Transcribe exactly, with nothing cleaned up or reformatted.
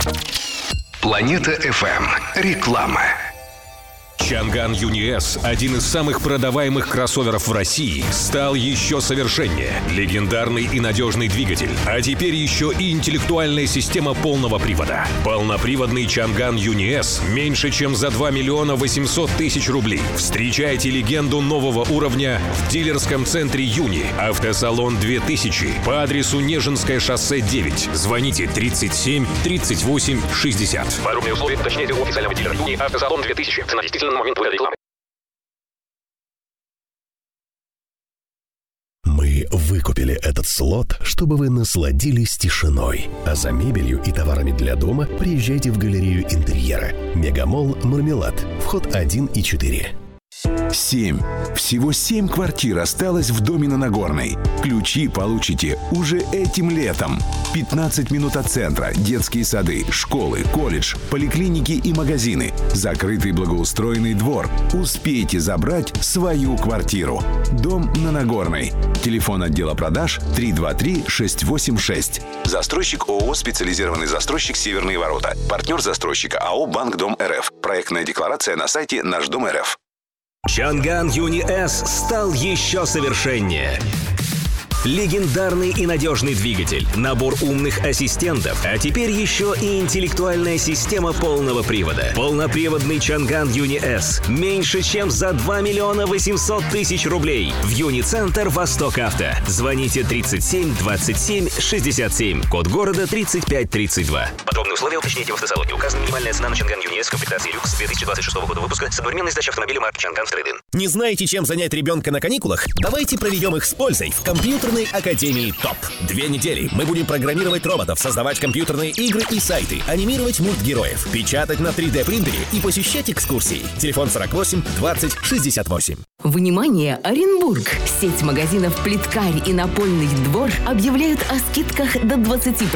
Планета эф эм. Реклама. Чанган Юни Эс, один из самых продаваемых кроссоверов в России, стал еще совершеннее. Легендарный и надежный двигатель, а теперь еще и интеллектуальная система полного привода. Полноприводный Чанган Юни Эс меньше, чем за два миллиона восемьсот тысяч рублей. Встречайте легенду нового уровня в дилерском центре Юни. Автосалон две тысячи по адресу Нежинское шоссе девять. Звоните тридцать семь тридцать восемь шестьдесят. Подробные условия уточняйте у официального дилера Юни. Автосалон две тысячи. Цена действительно на момент выхода рекламы. Мы выкупили этот слот, чтобы вы насладились тишиной. А за мебелью и товарами для дома приезжайте в галерею интерьера. Мегамолл «Мармелад». Вход один и четыре. Семь. Всего семь квартир осталось в доме на Нагорной. Ключи получите уже этим летом. пятнадцать минут от центра, детские сады, школы, колледж, поликлиники и магазины. Закрытый благоустроенный двор. Успейте забрать свою квартиру. Дом на Нагорной. Телефон отдела продаж три два три шесть восемь шесть. Застройщик ООО «Специализированный застройщик Северные ворота». Партнер застройщика АО «Банк Дом РФ». Проектная декларация на сайте Наш Дом РФ. Чанган Юни Эс стал еще совершеннее. Легендарный и надежный двигатель, набор умных ассистентов, а теперь еще и интеллектуальная система полного привода. Полноприводный Чанган Юни Эс меньше, чем за два миллиона восемьсот тысяч рублей. В Юни-центр Восток Авто. Звоните тридцать семь двадцать семь шестьдесят семь. Код города тридцать пять тридцать два. Подробные условия уточните в автосалоне. Указана минимальная цена на Чанган Юни Эс комплектации люкс две тысячи двадцать шестого года выпуска с одновременной сдачей автомобиля марки Чанган в трейд-ин. Не знаете, чем занять ребенка на каникулах? Давайте проведем их с пользой в компьютерной академии ТОП. Две недели мы будем программировать роботов, создавать компьютерные игры и сайты, анимировать мультгероев, печатать на три дэ принтере и посещать экскурсии. Телефон сорок восемь двадцать шестьдесят восемь. Внимание, Оренбург! Сеть магазинов «Плиткарь» и «Напольный двор» объявляют о скидках до двадцати процентов